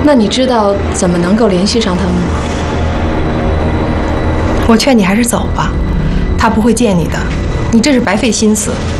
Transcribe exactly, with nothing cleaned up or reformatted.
那你知道怎么能够联系上他们吗？ 我劝你还是走吧，他不会见你的，你这是白费心思。